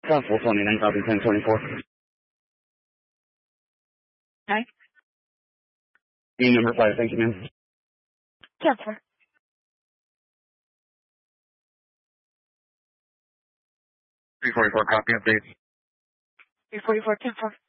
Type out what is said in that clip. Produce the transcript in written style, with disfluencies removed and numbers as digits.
Constable 29, copy 1024. Hi. E number 5, thank you, ma'am. Cancel. 344, copy update. 344, cancel.